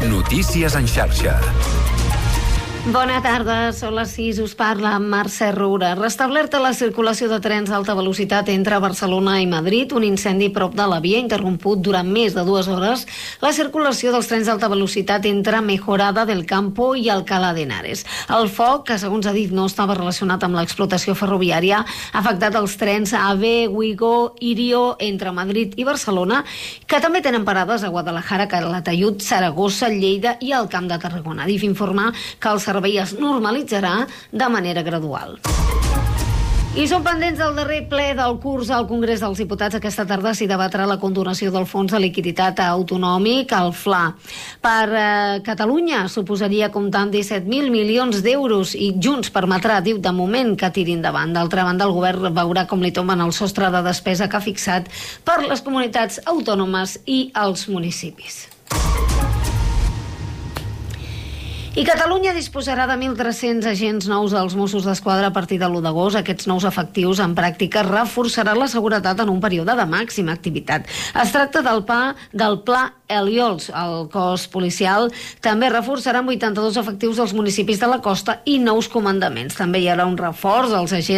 Notícies en xarxa. Bona tarda, són les 6, us parla Mercè Roura. Restablerta la circulació de trens d'alta velocitat entre Barcelona i Madrid. Un incendi prop de la via ha interromput durant més de 2 hores la circulació dels trens d'alta velocitat entre Mejorada del Campo i Alcalá de Henares. El foc, que segons ha dit no estava relacionat amb l'explotació ferroviària, ha afectat els trens AVE, Ouigo, Irio, entre Madrid i Barcelona, que també tenen parades a Guadalajara, Calatayud, Saragossa, Lleida i el Camp de Tarragona. DIF informa que el servei es normalitzarà de manera gradual. I són pendents del darrer ple del curs al Congrés dels Diputats. Aquesta tarda s'hi debatrà la condonació del Fons de Liquiditat Autonòmic, el FLA. Per Catalunya suposaria comptar amb 17.000 milions d'euros i Junts permetrà, diu, de moment que tiri endavant. D'altra banda, el govern veurà com li tomben el sostre de despesa que ha fixat per les comunitats autònomes i els municipis. I Catalunya disposarà de 1.300 agents nous als Mossos d'Esquadra a partir de l'1 d'agost. Aquests nous efectius en pràctica reforçaran la seguretat en un període de màxima activitat. Es tracta del Pla Eliols. El cos policial també reforçarà 82 efectius als municipis de la costa i nous comandaments. També hi haurà un reforç als agents